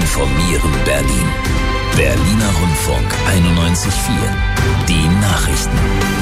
informieren Berlin. Berliner Rundfunk 91.4. Die Nachrichten.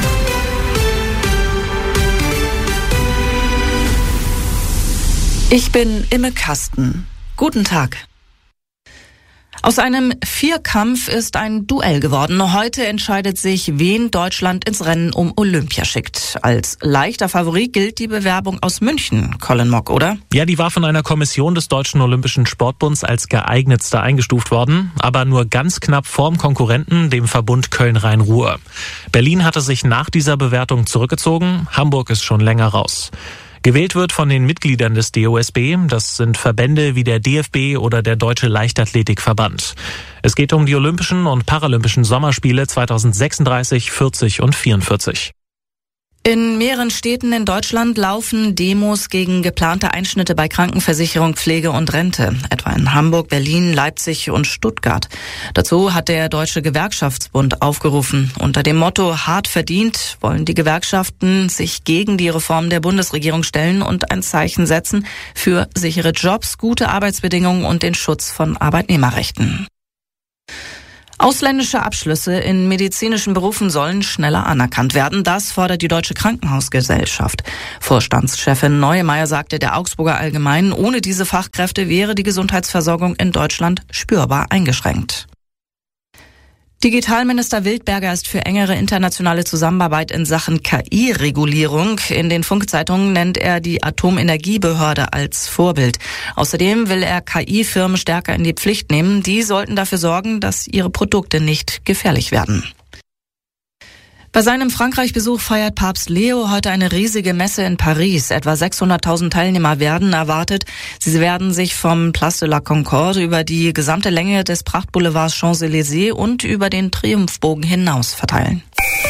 Ich bin Imme Kasten. Guten Tag. Aus einem Vierkampf ist ein Duell geworden. Heute entscheidet sich, wen Deutschland ins Rennen um Olympia schickt. Als leichter Favorit gilt die Bewerbung aus München, Colin Mock, oder? Ja, die war von einer Kommission des Deutschen Olympischen Sportbunds als geeignetste eingestuft worden, aber nur ganz knapp vorm Konkurrenten, dem Verbund Köln-Rhein-Ruhr. Berlin hatte sich nach dieser Bewertung zurückgezogen, Hamburg ist schon länger raus. Gewählt wird von den Mitgliedern des DOSB, das sind Verbände wie der DFB oder der Deutsche Leichtathletikverband. Es geht um die Olympischen und Paralympischen Sommerspiele 2036, 40 und 44. In mehreren Städten in Deutschland laufen Demos gegen geplante Einschnitte bei Krankenversicherung, Pflege und Rente, etwa in Hamburg, Berlin, Leipzig und Stuttgart. Dazu hat der Deutsche Gewerkschaftsbund aufgerufen. Unter dem Motto "Hart verdient" wollen die Gewerkschaften sich gegen die Reform der Bundesregierung stellen und ein Zeichen setzen für sichere Jobs, gute Arbeitsbedingungen und den Schutz von Arbeitnehmerrechten. Ausländische Abschlüsse in medizinischen Berufen sollen schneller anerkannt werden. Das fordert die Deutsche Krankenhausgesellschaft. Vorstandschefin Neumeyer sagte der Augsburger Allgemeinen, ohne diese Fachkräfte wäre die Gesundheitsversorgung in Deutschland spürbar eingeschränkt. Digitalminister Wildberger ist für engere internationale Zusammenarbeit in Sachen KI-Regulierung. In den Funk-Zeitungen nennt er die Atomenergiebehörde als Vorbild. Außerdem will er KI-Firmen stärker in die Pflicht nehmen. Die sollten dafür sorgen, dass ihre Produkte nicht gefährlich werden. Bei seinem Frankreich-Besuch feiert Papst Leo heute eine riesige Messe in Paris. Etwa 600.000 Teilnehmer werden erwartet. Sie werden sich vom Place de la Concorde über die gesamte Länge des Prachtboulevards Champs-Élysées und über den Triumphbogen hinaus verteilen.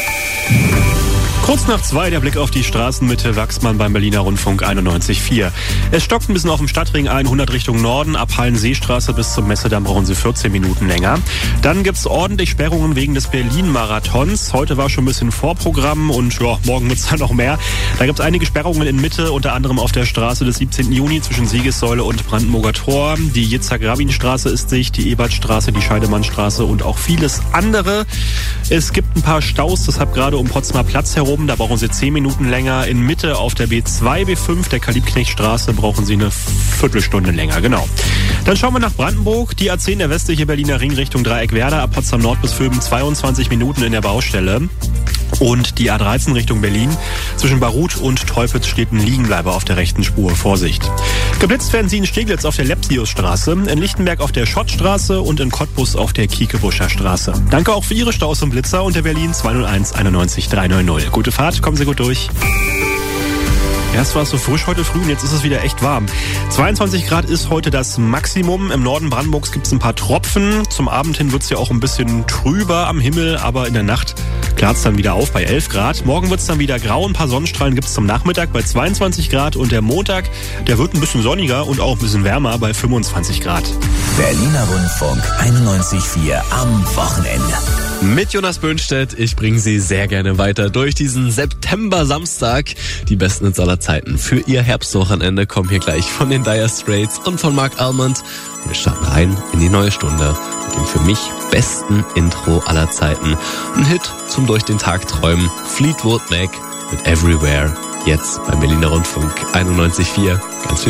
Kurz nach 2 der Blick auf die Straßenmitte Wachsmann beim Berliner Rundfunk 91.4. Es stockt ein bisschen auf dem Stadtring ein, 100 Richtung Norden. Ab Hallenseestraße bis zum Messedamm brauchen Sie 14 Minuten länger. Dann gibt's ordentlich Sperrungen wegen des Berlin-Marathons. Heute war schon ein bisschen Vorprogramm und ja, morgen wird's dann noch mehr. Da gibt's einige Sperrungen in Mitte, unter anderem auf der Straße des 17. Juni zwischen Siegessäule und Brandenburger Tor. Die Yitzhak-Rabin-Straße ist dicht, die Ebertstraße, die Scheidemannstraße und auch vieles andere. Es gibt ein paar Staus, deshalb gerade um Potsdamer Platz herum. Da brauchen Sie 10 Minuten länger. In Mitte auf der B2, B5, der Karl-Liebknecht-Straße, brauchen Sie eine Viertelstunde länger. Genau. Dann schauen wir nach Brandenburg. Die A10, der westliche Berliner Ring Richtung Dreieck-Werder, ab Potsdam Nord bis Vöben 22 Minuten in der Baustelle. Und die A13 Richtung Berlin. Zwischen Baruth und Teupitz steht ein Liegenbleiber auf der rechten Spur. Vorsicht. Geblitzt werden Sie in Steglitz auf der Lepsiusstraße, in Lichtenberg auf der Schottstraße und in Cottbus auf der Kiekebuscher Straße. Danke auch für Ihre Staus und Blitzer unter Berlin 201 91 390. Gute Fahrt, kommen Sie gut durch. Erst war es so frisch heute früh und jetzt ist es wieder echt warm. 22 Grad ist heute das Maximum. Im Norden Brandenburgs gibt es ein paar Tropfen. Zum Abend hin wird es ja auch ein bisschen trüber am Himmel, aber in der Nacht klart es dann wieder auf bei 11 Grad. Morgen wird es dann wieder grau, ein paar Sonnenstrahlen gibt es zum Nachmittag bei 22 Grad und der Montag, der wird ein bisschen sonniger und auch ein bisschen wärmer bei 25 Grad. Berliner Rundfunk 91.4 am Wochenende. Mit Jonas Böhnstedt, ich bringe Sie sehr gerne weiter durch diesen September-Samstag. Die besten Hits aller Zeiten für Ihr Herbstwochenende kommen hier gleich von den Dire Straits und von Mark Almond. Und wir starten rein in die neue Stunde mit dem für mich besten Intro aller Zeiten. Ein Hit zum durch den Tag träumen, Fleetwood Mac mit Everywhere, jetzt beim Berliner Rundfunk 91.4. Ganz viel